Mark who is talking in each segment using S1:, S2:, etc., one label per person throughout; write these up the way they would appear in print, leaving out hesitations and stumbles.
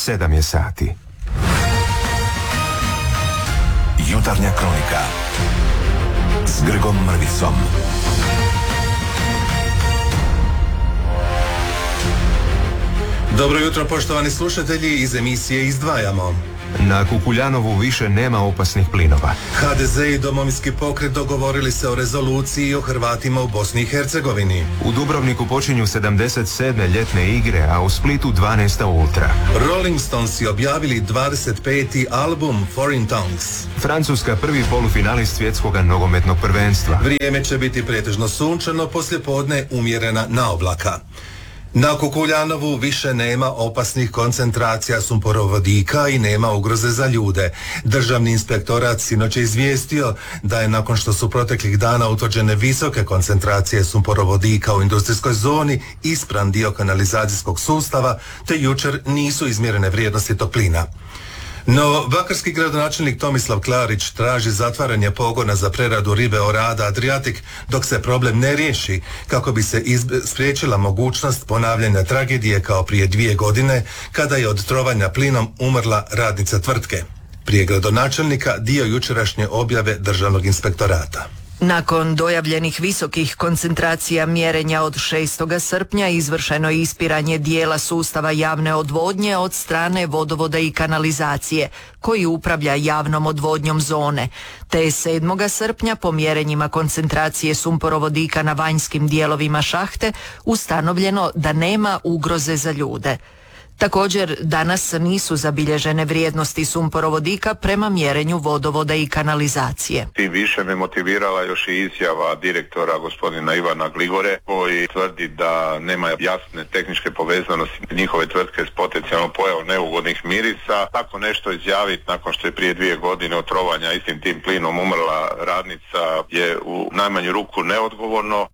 S1: 7 je sati.
S2: Jutarnja kronika s Grgom Mrvicom.
S3: Dobro jutro, poštovani slušatelji, iz emisije Izdvajamo.
S1: Na Kukuljanovu više nema opasnih plinova.
S3: HDZ i Domovinski pokret dogovorili se o rezoluciji o Hrvatima u Bosni i Hercegovini.
S1: U Dubrovniku počinju 77. ljetne igre, a u Splitu 12. ultra.
S3: Rolling Stonesi objavili 25. album Foreign Tongues.
S1: Francuska prvi polufinalist svjetskog nogometnog prvenstva.
S3: Vrijeme će biti pretežno sunčano, poslijepodne umjerena naoblaka. Na Kukuljanovu više nema opasnih koncentracija sumporovodika i nema ugroze za ljude. Državni inspektorat sinoć je izvijestio da je nakon što su proteklih dana utvrđene visoke koncentracije sumporovodika u industrijskoj zoni ispran dio kanalizacijskog sustava, te jučer nisu izmjerene vrijednosti toplina. No, bakarski gradonačelnik Tomislav Klarić traži zatvaranje pogona za preradu ribe Orada Adriatic dok se problem ne riješi, kako bi se spriječila mogućnost ponavljanja tragedije kao prije 2 godine kada je od trovanja plinom umrla radnica tvrtke. Prije gradonačelnika dio jučerašnje objave Državnog inspektorata.
S4: Nakon dojavljenih visokih koncentracija mjerenja od 6. srpnja izvršeno je ispiranje dijela sustava javne odvodnje od strane vodovoda i kanalizacije, koji upravlja javnom odvodnjom zone, te je 7. srpnja po mjerenjima koncentracije sumporovodika na vanjskim dijelovima šahte ustanovljeno da nema ugroze za ljude. Također, danas nisu zabilježene vrijednosti sumporovodika prema mjerenju vodovoda i kanalizacije.
S5: Tim više me motivirala još i izjava direktora gospodina Ivana Gligore, koji tvrdi da nema jasne tehničke povezanosti njihove tvrtke s potencijalnom pojavom neugodnih mirisa. Tako nešto izjaviti nakon što je prije 2 godine od trovanja istim tim plinom umrla radnica je u najmanju ruku neodgovorno.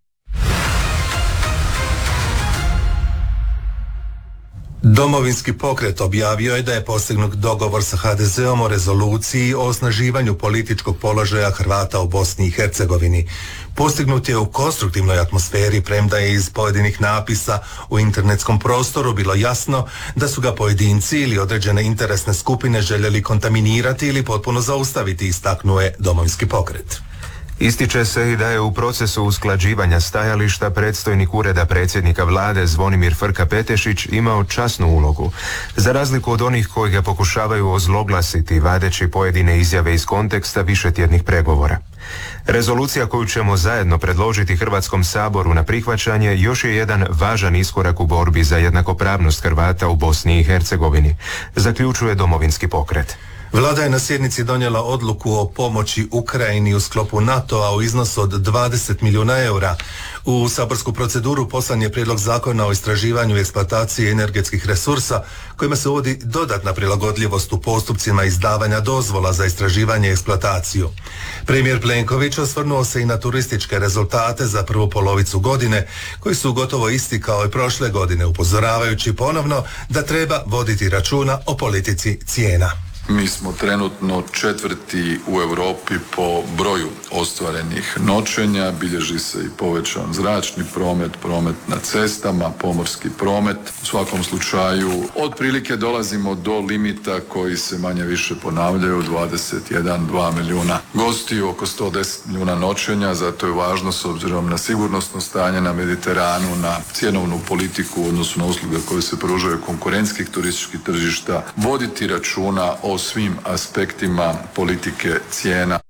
S3: Domovinski pokret objavio je da je postignut dogovor sa HDZ-om o rezoluciji o osnaživanju političkog položaja Hrvata u Bosni i Hercegovini. Postignut je u konstruktivnoj atmosferi, premda je iz pojedinih napisa u internetskom prostoru bilo jasno da su ga pojedinci ili određene interesne skupine željeli kontaminirati ili potpuno zaustaviti, istaknuo je Domovinski pokret.
S1: Ističe se i da je u procesu usklađivanja stajališta predstojnik Ureda predsjednika vlade Zvonimir Frka-Petešić imao časnu ulogu, za razliku od onih koji ga pokušavaju ozloglasiti vadeći pojedine izjave iz konteksta višetjednih pregovora. Rezolucija koju ćemo zajedno predložiti Hrvatskom saboru na prihvaćanje još je jedan važan iskorak u borbi za jednakopravnost Hrvata u Bosni i Hercegovini, zaključuje Domovinski pokret.
S3: Vlada je na sjednici donijela odluku o pomoći Ukrajini u sklopu NATO-a u iznosu od 20 milijuna eura. U saborsku proceduru poslan je prijedlog zakona o istraživanju i eksploataciji energetskih resursa, kojima se uvodi dodatna prilagodljivost u postupcima izdavanja dozvola za istraživanje i eksploataciju. Premijer Plenković osvrnuo se i na turističke rezultate za prvu polovicu godine, koji su gotovo isti kao i prošle godine, upozoravajući ponovno da treba voditi računa o politici cijena.
S6: Mi smo trenutno 4. u Europi po broju ostvarenih noćenja, bilježi se i povećan zračni promet, promet na cestama, pomorski promet. U svakom slučaju otprilike dolazimo do limita koji se manje više ponavljaju, 21-2 milijuna gostiju, oko 110 milijuna noćenja, zato je važno s obzirom na sigurnosno stanje na Mediteranu, na cjenovnu politiku u odnosu na usluge koje se pružaju konkurentskih turističkih tržišta, voditi računa o svim aspektima politike cijena.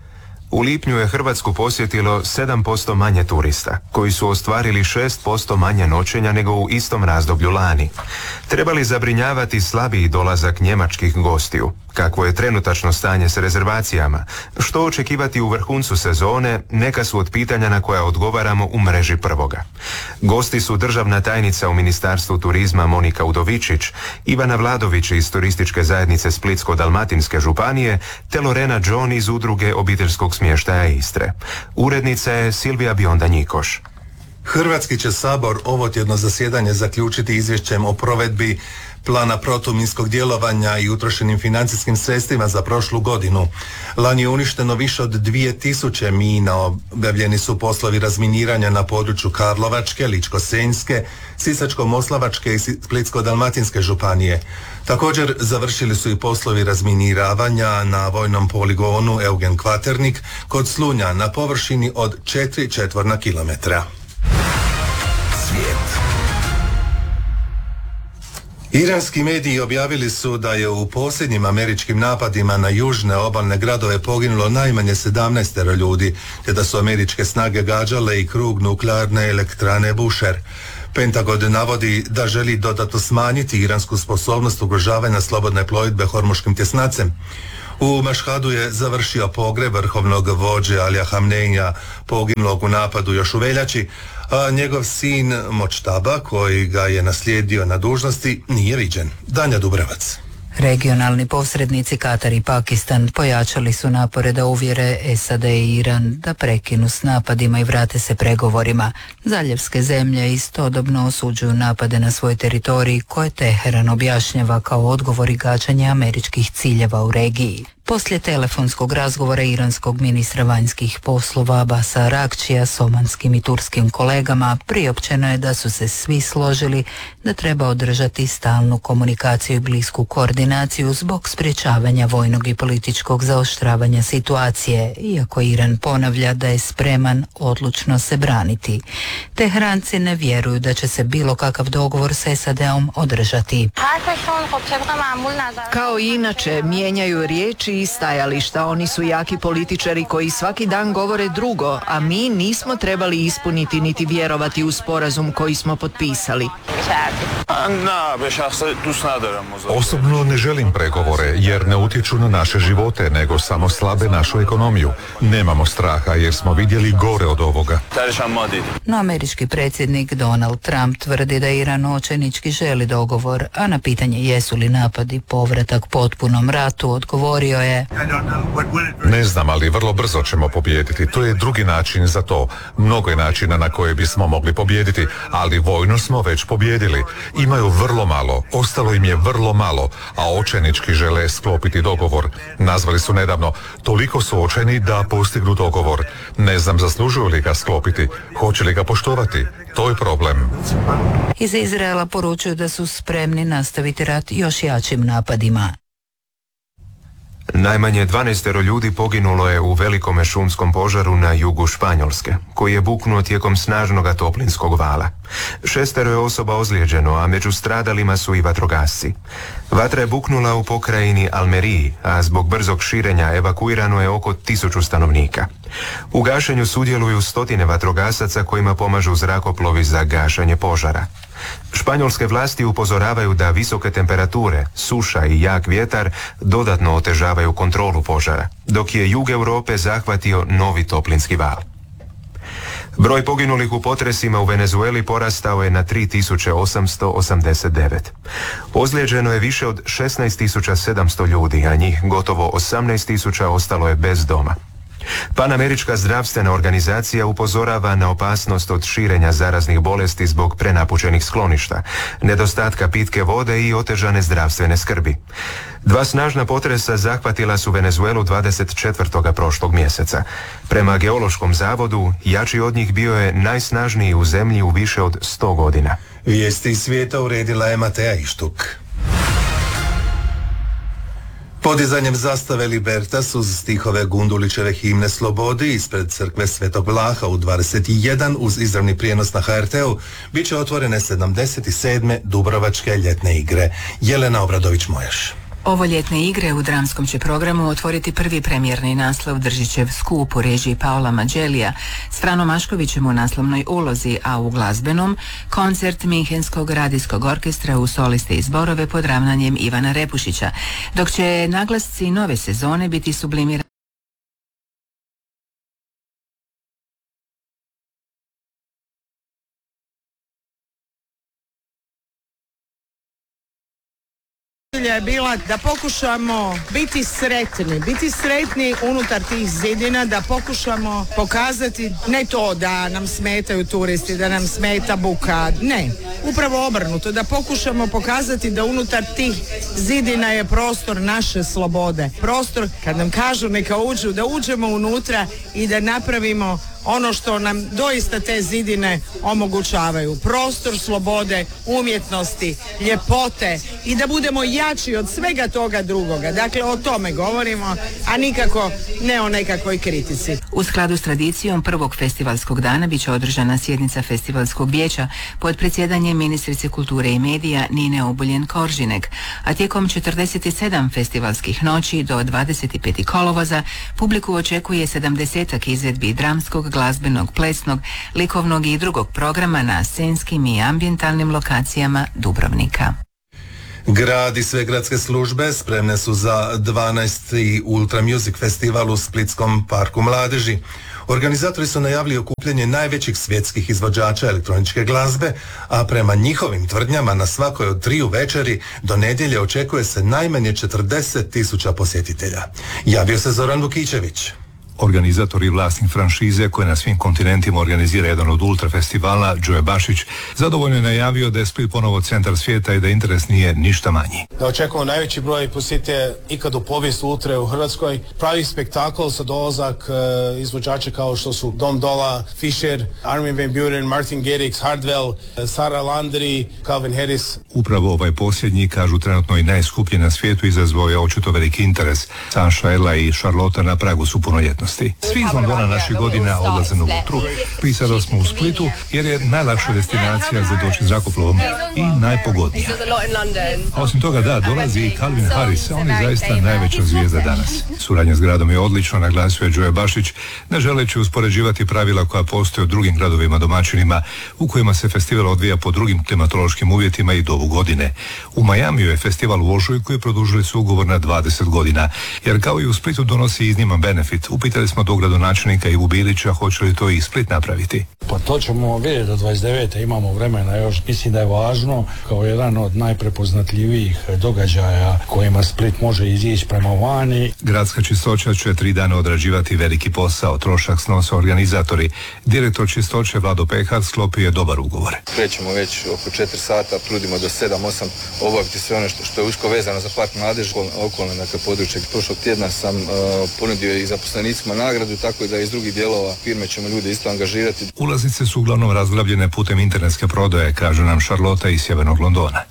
S1: U lipnju je Hrvatsku posjetilo 7% manje turista, koji su ostvarili 6% manje noćenja nego u istom razdoblju lani. Treba li zabrinjavati slabiji dolazak njemačkih gostiju? Kakvo je trenutačno stanje s rezervacijama? Što očekivati u vrhuncu sezone? Neka su od pitanja na koja odgovaramo u mreži Prvoga. Gosti su državna tajnica u Ministarstvu turizma Monika Udovičić, Ivana Vladović iz Turističke zajednice Splitsko-dalmatinske županije, te Lorena John iz Udruge obiteljskog smještaja Istre. Urednica je Silvija Bionda Njikoš.
S3: Hrvatski će Sabor ovo tjedno zasjedanje zaključiti izvješćem o provedbi plana protuminskog djelovanja i utrošenim financijskim sredstvima za prošlu godinu. Lani je uništeno više od 2000 mina, objavljeni su poslovi razminiranja na području Karlovačke, Ličko-senjske, Sisačko-moslavačke i Splitsko-dalmatinske županije. Također završili su i poslovi razminiravanja na vojnom poligonu Eugen Kvaternik kod Slunja na površini od 4 četvorna kilometra.
S2: Svijet.
S3: Iranski mediji objavili su da je u posljednjim američkim napadima na južne obalne gradove poginulo najmanje 17 ljudi, te da su američke snage gađale i krug nuklearne elektrane Bushehr. Pentagon navodi da želi dodatno smanjiti iransku sposobnost ugrožavanja slobodne plovidbe Hormuškim tjesnacem. U Mašhadu je završio pogreb vrhovnog vođe Alija Hamneija, poginulog u napadu još u veljači, a njegov sin Močtaba, koji ga je naslijedio na dužnosti, nije viđen. Danja Dubravac.
S7: Regionalni posrednici Katar i Pakistan pojačali su napore da uvjere SAD i Iran da prekinu s napadima i vrate se pregovorima. Zaljevske zemlje istodobno osuđuju napade na svoj teritorij koje Teheran objašnjava kao odgovor i gađanje američkih ciljeva u regiji. Poslije telefonskog razgovora iranskog ministra vanjskih poslova Abasa Arakčija s omanskim i turskim kolegama priopćeno je da su se svi složili da treba održati stalnu komunikaciju i blisku koordinaciju zbog sprječavanja vojnog i političkog zaoštravanja situacije, iako Iran ponavlja da je spreman odlučno se braniti. Teheranci ne vjeruju da će se bilo kakav dogovor s SAD-om održati.
S4: Kao i inače, mijenjaju riječi i stajališta. Oni su jaki političari koji svaki dan govore drugo, a mi nismo trebali ispuniti niti vjerovati u sporazum koji smo potpisali.
S8: Osobno ne želim pregovore jer ne utječu na naše živote, nego samo slabe našu ekonomiju. Nemamo straha jer smo vidjeli gore od ovoga.
S7: No američki predsjednik Donald Trump tvrdi da Iran očajnički želi dogovor, a na pitanje jesu li napadi povratak potpunom ratu odgovorio je:
S8: Ne znam, ali vrlo brzo ćemo pobijediti. To je drugi način za to. Mnogo je načina na koje bismo mogli pobijediti, ali vojno smo već pobijedili. Imaju vrlo malo, ostalo im je vrlo malo, a očajnički žele sklopiti dogovor. Nazvali su nedavno, toliko su očajni da postignu dogovor. Ne znam zaslužuju li ga sklopiti, hoće li ga poštovati. To je problem.
S7: Iz Izraela poručuju da su spremni nastaviti rat još jačim napadima.
S1: Najmanje 12 ljudi poginulo je u velikome šumskom požaru na jugu Španjolske, koji je buknuo tijekom snažnog toplinskog vala. 6 je osoba ozlijeđeno, a među stradalima su i vatrogasci. Vatra je buknula u pokrajini Almeriji, a zbog brzog širenja evakuirano je oko 1000 stanovnika. U gašenju sudjeluju stotine vatrogasaca kojima pomažu zrakoplovi za gašenje požara. Španjolske vlasti upozoravaju da visoke temperature, suša i jak vjetar dodatno otežavaju kontrolu požara, dok je jug Europe zahvatio novi toplinski val. Broj poginulih u potresima u Venezueli porastao je na 3889. Ozlijeđeno je više od 16700 ljudi, a njih gotovo 18000 ostalo je bez doma. Panamerička zdravstvena organizacija upozorava na opasnost od širenja zaraznih bolesti zbog prenapučenih skloništa, nedostatka pitke vode i otežane zdravstvene skrbi. 2 snažna potresa zahvatila su Venezuelu 24. prošlog mjeseca. Prema Geološkom zavodu, jači od njih bio je najsnažniji u zemlji u više od 100 godina.
S3: Vijesti iz svijeta uredila je Mateja Ištuk. Podizanjem zastave Libertas uz stihove Gundulićeve himne Slobodi ispred crkve Svetog Vlaha u 21 uz izravni prijenos na HRT-u bit će otvorene 77. Dubrovačke ljetne igre. Jelena Obradović-Mojaš.
S9: Ovo ljetne igre u dramskom će programu otvoriti prvi premijerni naslov Držićev skup u režiji Paola Mađelija s Franom Maškovićem u naslovnoj ulozi, a u glazbenom koncert Minhenskog radijskog orkestra u soliste i zborove pod ravnanjem Ivana Repušića, dok će naglasci nove sezone biti sublimirani
S10: je bila da pokušamo biti sretni unutar tih zidina, da pokušamo pokazati ne to da nam smetaju turisti, da nam smeta buka, ne, upravo obrnuto, da pokušamo pokazati da unutar tih zidina je prostor naše slobode, prostor kad nam kažu neka uđu, da uđemo unutra i da napravimo ono što nam doista te zidine omogućavaju. Prostor slobode, umjetnosti, ljepote i da budemo jači od svega toga drugoga. Dakle, o tome govorimo, a nikako ne o nekakvoj kritici.
S9: U skladu s tradicijom prvog festivalskog dana bit će održana sjednica festivalskog vijeća pod predsjedanjem ministrice kulture i medija Nine Obuljen-Koržinek, a tijekom 47 festivalskih noći do 25. kolovoza publiku očekuje 70-ak izvedbi dramskog, glazbenog, plesnog, likovnog i drugog programa na scenskim i ambijentalnim lokacijama Dubrovnika.
S3: Grad i sve gradske službe spremne su za 12. Ultra Music Festival u Splitskom parku mladeži. Organizatori su najavili okupljanje najvećih svjetskih izvođača elektroničke glazbe, a prema njihovim tvrdnjama na svakoj od 3 večeri do nedjelje očekuje se najmanje 40.000 posjetitelja. Javio se Zoran Vukićević.
S11: Organizator i vlasnik franšize koji na svim kontinentima organizira jedan od ultra festivala, Joe Bašić, zadovoljno je najavio da je Split ponovo centar svijeta i da interes nije ništa manji.
S12: Da očekujemo najveći broj posjetitelja ikad u povijesti ultre u Hrvatskoj. Pravi spektakl sa dolazak izvođača kao što su Dom Dola, Fisher, Armin van Buuren, Martin Garrix, Hardwell, Sarah Landry, Calvin Harris.
S11: Upravo ovaj posljednji, kažu trenutno i najskuplji na svijetu, izazvao je očito veliki interes. Saša, Ella i Charlotte na pragu su punoljetnosti. Svi iz Londona naših godina odlaze na Ultru. Pisali smo u Splitu jer je najlakša destinacija za doći zrakoplovom i najpogodnija. A osim toga dolazi i Calvin Harris, a on je zaista najveća zvijezda danas. Suradnja s gradom je odlično, naglasio je Joe Bašić, ne želeći uspoređivati pravila koja postoje u drugim gradovima domaćinima u kojima se festival odvija po drugim klimatološkim uvjetima i dobu godine. U Majamiju je festival u ožujku i produžili su ugovor na 20 godina, jer kao i u Splitu donosi izniman benefit. Upitali smo do gradonačelnika Ivu Bilića hoće li to i Split napraviti.
S13: Pa to ćemo vidjeti do 29. imamo vremena još. Mislim da je važno kao jedan od najprepoznatljivijih događaja kojima Split može izići prema vani.
S11: Gradska čistoća će 3 dana odrađivati veliki posao, trošak snose organizatori. Direktor čistoće Vlado Pehar sklopio je dobar ugovor.
S14: Krećemo već oko 4 sata, trudimo do 7-8 obaviti sve ono što je usko vezano za park mladeži, okolne područje. Prošlog tjedna sam ponudio i zaposlenicima nagradu, tako da iz drugih dijelova firme ćemo ljude isto angažirati.
S11: Ulaznice su uglavnom razglabljene putem internetske prodaje, kaže nam Charlotte iz sjevernog Londona.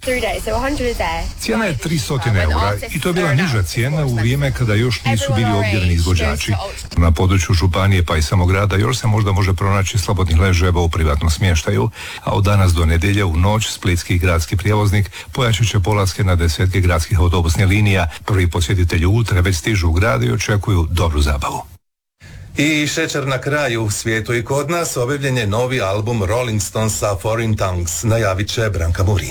S11: Cijena je 300 eura i to je bila niža cijena u vrijeme kada još nisu bili objavljeni izvođači. Na području županije pa i samog grada još se možda može pronaći slobodnih ležajeva u privatnom smještaju, a od danas do nedjelje u noć splitski gradski prijevoznik pojačat će polaske na 10 gradskih autobusnih linija. Prvi posjetitelji Ultre već stižu u grad i očekuju dobru zabavu.
S3: I šećer na kraju, u svijetu i kod nas objavljen je novi album Rolling Stonesa Foreign Tongues, najavit će Branka Murin.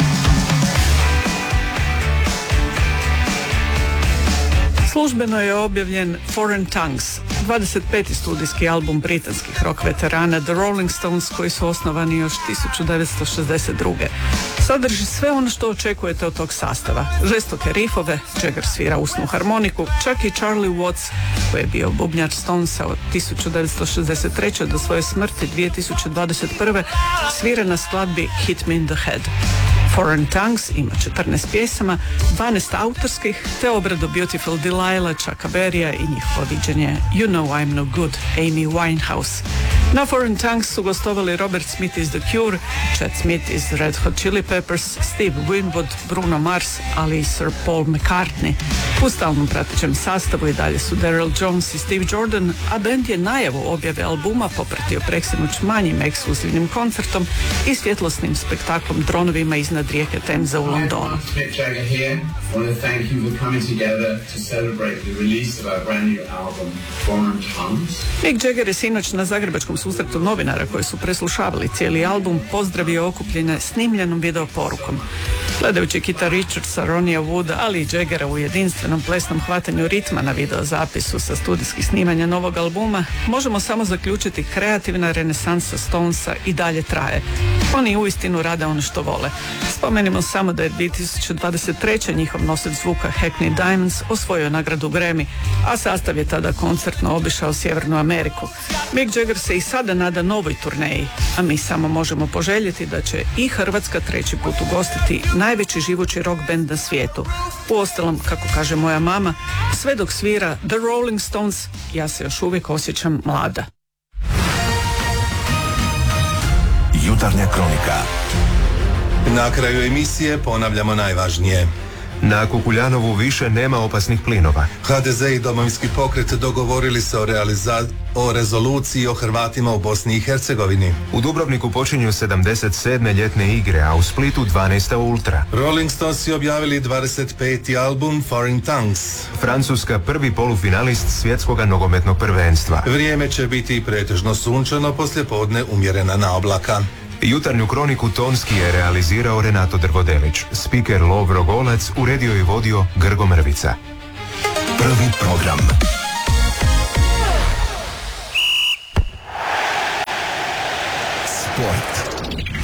S15: Službeno je objavljen Foreign Tongues, 25. studijski album britanskih rock veterana The Rolling Stones, koji su osnovani još 1962. Sadrži sve ono što očekujete od tog sastava. Žestoke rifove, Jagger svira usnu harmoniku, čak i Charlie Watts, koji je bio bubnjač Stonesa od 1963. do svoje smrti 2021. svira na skladbi Hit Me in the Head. Foreign Tongues ima 14 pjesama, 12 autorskih, te obradu Beautiful Delilah, Chucka Berrya i njihovo viđenje You Know I'm No Good, Amy Winehouse. Na Foreign Tongues su gostovali Robert Smith iz The Cure, Chad Smith iz Red Hot Chili Peppers, Steve Winwood, Bruno Mars, ali i Sir Paul McCartney. U stalnom pratećem sastavu i dalje su Daryl Jones i Steve Jordan, a band je najavu objave albuma popratio preksinoć manjim ekskluzivnim koncertom i svjetlosnim spektaklom dronovima iznad rijeke Temza u Londonu. Mick Jagger je sinoć na zagrebačkom susretu novinara koji su preslušavali cijeli album pozdravio okupljene snimljenom video porukom. Gledajući Kita Richardsa, Ronija Wooda, ali i Jaggera u jedinstvenom plesnom hvatanju ritma na videozapisu sa studijskih snimanja novog albuma, možemo samo zaključiti kreativna renesansa Stonesa i dalje traje. Oni uistinu rade ono što vole. Spomenimo samo da je 2023. njihov nosač zvuka Hackney Diamonds osvojio nagradu Grammy, a sastav je tada koncertno obišao Sjevernu Ameriku. Mick Jagger se i sada nada novoj turneji, a mi samo možemo poželjeti da će i Hrvatska treći put ugostiti najveći živući rock band na svijetu. Uostalom, kako kaže moja mama, sve dok svira The Rolling Stones, ja se još uvijek osjećam mlada.
S2: Jutarnja kronika.
S3: Na kraju emisije ponavljamo najvažnije.
S1: Na Kukuljanovu više nema opasnih plinova.
S3: HDZ i Domovinski pokret dogovorili se o rezoluciji o Hrvatima u Bosni i Hercegovini.
S1: U Dubrovniku počinju 77. ljetne igre, a u Splitu 12. ultra.
S3: Rolling Stonesi objavili 25. album Foreign Tongues.
S1: Francuska prvi polufinalist svjetskog nogometnog prvenstva.
S3: Vrijeme će biti pretežno sunčano, poslijepodne umjerena naoblaka.
S1: Jutarnju kroniku tonski je realizirao Renato Drvodelić. Spiker Lovro Golac uredio i vodio Grgo Mrvica.
S2: Prvi program. Sport.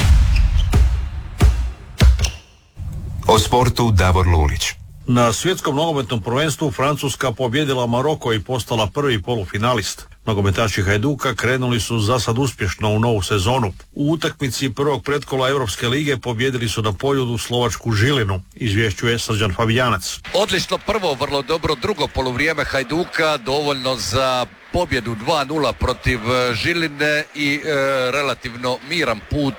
S1: O sportu Davor Lulić.
S16: Na svjetskom nogometnom prvenstvu Francuska pobjedila Maroko i postala prvi polufinalist. Nogometaši Hajduka krenuli su zasad uspješno u novu sezonu. U utakmici prvog pretkola Europske lige pobjedili su na Poljudu slovačku Žilinu, izvješćuje Srđan Fabijanac.
S17: Odlično prvo, vrlo dobro drugo poluvrijeme Hajduka, dovoljno za pobjedu 2-0 protiv Žiline i relativno miran put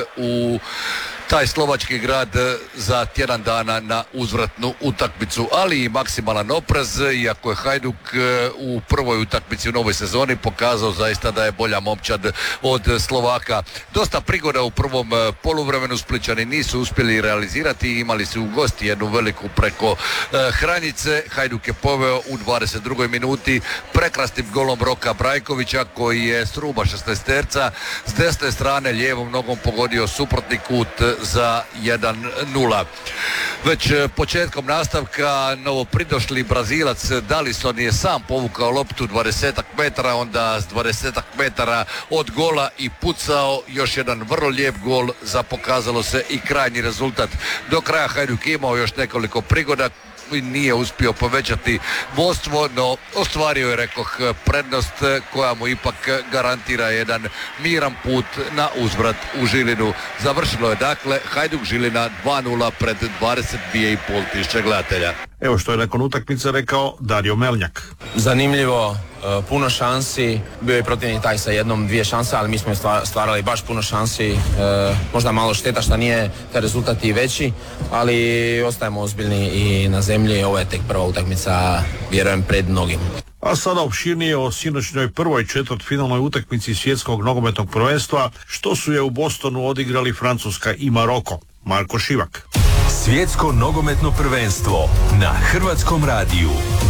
S17: u taj slovački grad za tjedan dana na uzvratnu utakmicu, ali i maksimalan oprez, iako je Hajduk u prvoj utakmici u novoj sezoni pokazao zaista da je bolja momčad od Slovaka. Dosta prigoda u prvom poluvremenu, Splićani nisu uspjeli realizirati, imali su u gosti jednu veliku preko Hranjice. Hajduk je poveo u 22. minuti prekrasnim golom Roka Brajkovića, koji je s ruba 16-terca s desne strane lijevom nogom pogodio suprotni kut za 1-0. Već početkom nastavka novopridošli Brazilac Dallison je sam povukao loptu 20 metara, onda s 20 metara od gola i pucao još jedan vrlo lijep gol za pokazalo se i krajnji rezultat. Do kraja Hajduk imao još nekoliko prigoda, nije uspio povećati vodstvo, no ostvario je, rekoh, prednost koja mu ipak garantira jedan miran put na uzvrat u Žilinu. Završilo je dakle Hajduk Žilina 2-0 pred 22.500 gledatelja.
S16: Evo što je nakon utakmice rekao Dario Melnjak.
S18: Zanimljivo, puno šansi, bio je protivnik taj sa jednom, dvije šanse, ali mi smo stvarali baš puno šansi, možda malo šteta što nije taj rezultat i veći, ali ostajemo ozbiljni i na zemlji, ovo je tek prva utakmica, vjerujem, pred mnogim.
S16: A sada opširnije o sinoćnoj prvoj četvrtfinalnoj utakmici svjetskog nogometnog prvenstva, što su je u Bostonu odigrali Francuska i Maroko. Marko Šivak.
S2: Svjetsko nogometno prvenstvo na Hrvatskom radiju.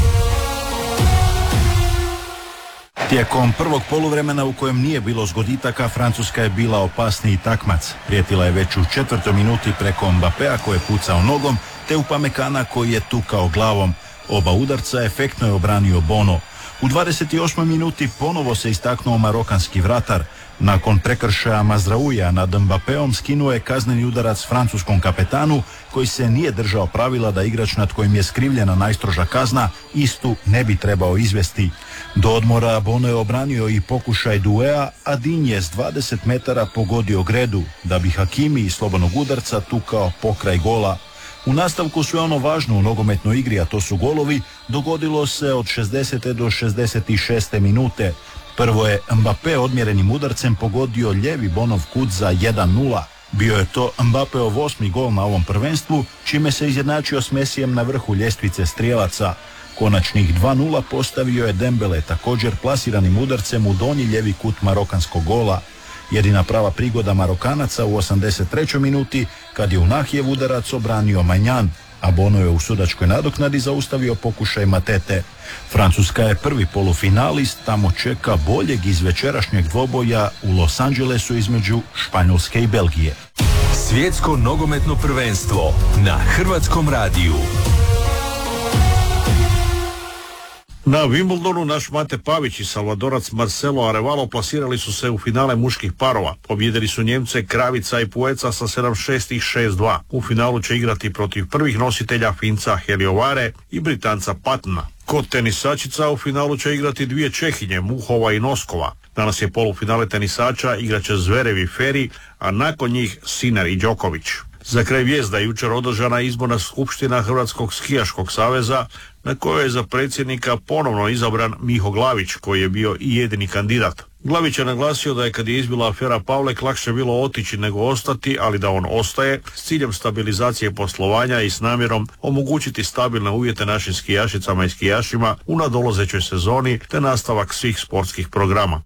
S19: Tijekom prvog poluvremena u kojem nije bilo zgoditaka, Francuska je bila opasniji takmac. Prijetila je već u 4. minuti preko Mbappéa koji je pucao nogom, te Upamecana koji je tukao glavom. Oba udarca efektno je obranio Bono. U 28. minuti ponovo se istaknuo marokanski vratar. Nakon prekršaja Mazraouija nad Mbappéom skinuo je kazneni udarac francuskom kapetanu koji se nije držao pravila da igrač nad kojim je skrivljena najstroža kazna istu ne bi trebao izvesti. Do odmora Bono je obranio i pokušaj Douéa, a Digne je s 20 metara pogodio Gredu da bi Hakimi iz slobodnog udarca tukao pokraj gola. U nastavku sve ono važno u nogometnoj igri, a to su golovi, dogodilo se od 60. do 66. minute. Prvo je Mbappé odmjerenim udarcem pogodio lijevi Bonov kut za 1-0. Bio je to Mbappéov 8. gol na ovom prvenstvu, čime se izjednačio s Mesijem na vrhu ljestvice strijelaca. Konačnih 2-0 postavio je Dembele također plasiranim udarcem u donji lijevi kut marokanskog gola. Jedina prava prigoda Marokanaca u 83. minuti kad je Unahijev udarac obranio Maignan, a Bono je u sudačkoj nadoknadi zaustavio pokušaj Matete. Francuska je prvi polufinalist, tamo čeka boljeg iz večerašnjeg dvoboja u Los Angelesu između Španjolske i Belgije.
S2: Svjetsko nogometno prvenstvo na Hrvatskom radiju.
S16: Na Wimbledonu naš Mate Pavić i Salvadorac Marcelo Arevalo plasirali su se u finale muških parova. Pobjedili su Njemce Kravica i Pueca sa 7-6 i 6-2. U finalu će igrati protiv prvih nositelja Finca Heliovare i Britanca Pattona. Kod tenisačica u finalu će igrati dvije Čehinje, Muhova i Noskova. Danas je polufinale tenisača, igraće Zverev i Feri, a nakon njih Sinner i Đoković. Za kraj vijest da je jučer održana izborna skupština Hrvatskog skijaškog saveza, na kojoj je za predsjednika ponovno izabran Miho Glavić, koji je bio i jedini kandidat. Glavić je naglasio da je kad je izbila afera Pavlek lakše bilo otići nego ostati, ali da on ostaje s ciljem stabilizacije poslovanja i s namjerom omogućiti stabilne uvjete našim skijašicama i skijašima u nadolazećoj sezoni te nastavak svih sportskih programa.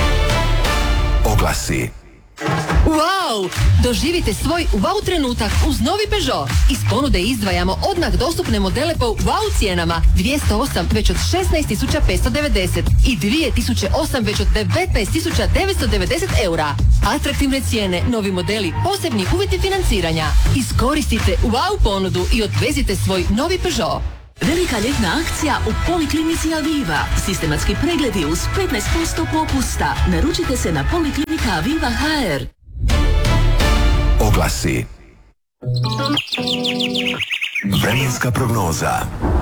S20: Oglasi.
S21: Wow! Doživite svoj wow trenutak uz novi Peugeot. Iz ponude izdvajamo odmah dostupne modele po wow cijenama. 208 već od 16.590 i 2008 već od 19.990 eura. Atraktivne cijene, novi modeli, posebni uvjeti financiranja. Iskoristite wow ponudu i odvezite svoj novi Peugeot.
S22: Velika ljetna akcija u Poliklinici Aviva. Sistematski pregledi uz 15% popusta. Naručite se na Poliklinika Aviva HR.
S20: Oglasi. Vremenska prognoza.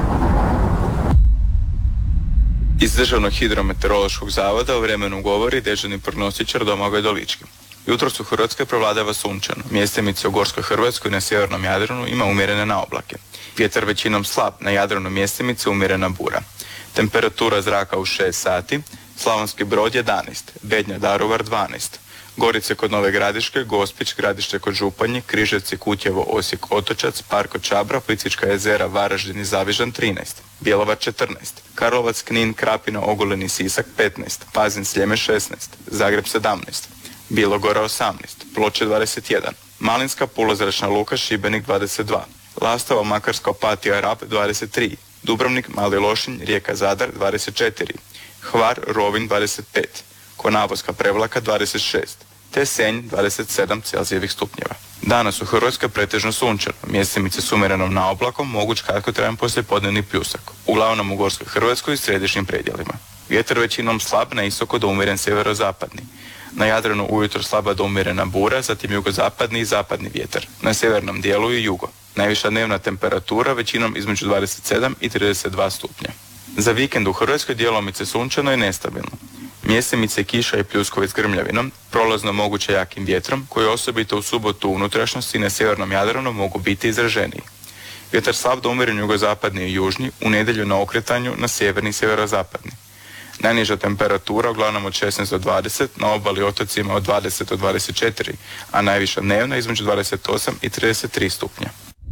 S23: Iz Državnog hidrometeorološkog zavoda o vremenu govori dežurni prognostičar Domagoj Dolički. Jutros u Hrvatskoj prevladava sunčano. Mjestimice u Gorskoj Hrvatskoj i na sjevernom Jadranu ima umjerene naoblake. Vjetar većinom slab, na Jadranu mjestimice umjerena bura. Temperatura zraka u 6 sati, Slavonski Brod 11, Bednja Daruvar 12, Gorice kod Nove Gradiške, Gospić, Gradište kod Županje, Križevci, Kutjevo, Osijek, Otočac, Parko Čabra, Plitvička jezera, Varaždin i Zavižan 13, Bjelovar 14, Karlovac, Knin, Krapina, Ogulin i Sisak 15, Pazin, Sljeme 16, Zagreb 17, Bilogora 18, Ploče 21, Malinska, Pula, Zračna luka, Šibenik 22, Lastova, Makarska, Opatija, Rab 23, Dubrovnik, Mali Lošinj, Rijeka, Zadar 24, Hvar, Rovinj 25, Konavolska, Prevlaka 26, te Senj 27 Celzijevih stupnjeva. Danas u Hrvatskoj pretežno sunčano, mjestimice s umjerenom naoblakom, moguć kratkotrajan poslijepodnevni pljusak, uglavnom u Gorskoj Hrvatskoj i središnjim predjelima. Vjetar većinom slab, na isoko do umjeren sjeverozapadni. Na Jadranu ujutro slaba do umjerena bura, zatim jugozapadni i zapadni vjetar. Na sjevernom dijelu i jugo. Najviša dnevna temperatura većinom između 27 i 32 stupnja. Za vikend u Hrvatskoj djelomice sunčano i nestabilno. Mjesemice, kiša i pljuskovi s grmljavinom, prolazno moguće jakim vjetrom, koji osobito u subotu u unutrašnjosti i na sjevernom Jadranu mogu biti izraženiji. Vjetar slab do umjeren jugozapadni i južni, u nedjelju na okretanju na sjeverni i sjeverozapadni. Najniža temperatura uglavnom od 16 do 20, na obali otocima od 20 do 24, a najviša dnevna između 28 i 33 stupnja.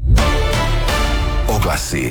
S20: Oglasi.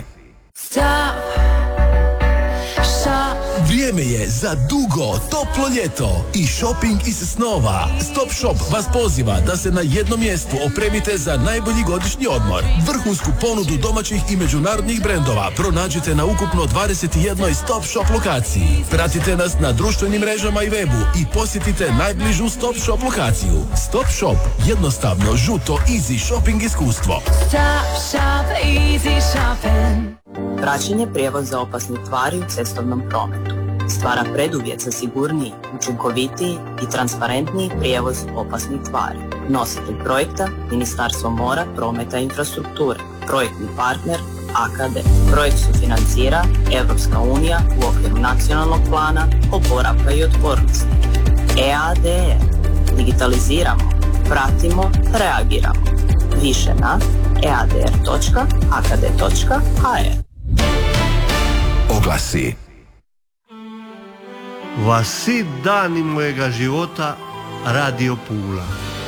S20: Vrijeme je za dugo, toplo ljeto i shopping iz snova. Stop Shop vas poziva da se na jednom mjestu opremite za najbolji godišnji odmor. Vrhunsku ponudu domaćih i međunarodnih brendova pronađite na ukupno 21 Stop Shop lokaciji. Pratite nas na društvenim mrežama i webu i posjetite najbližu Stop Shop lokaciju. Stop Shop, jednostavno, žuto, easy shopping iskustvo.
S22: Stop Shop, easy shopping.
S24: Praćenje prijevoza opasnih tvari u cestovnom prometu stvara preduvjet za sigurniji, učinkovitiji i transparentniji prijevoz opasnih tvari. Nositelj projekta Ministarstvo mora, prometa i infrastrukture. Projektni partner AKD. Projekt sufinancira Europska unija u okviru nacionalnog plana oporavka i otpornosti. EADR. Digitaliziramo, pratimo, reagiramo. Više na eadr.akd.hr.
S20: Oglasi.
S25: Vasi dani mojega života Radio Pula.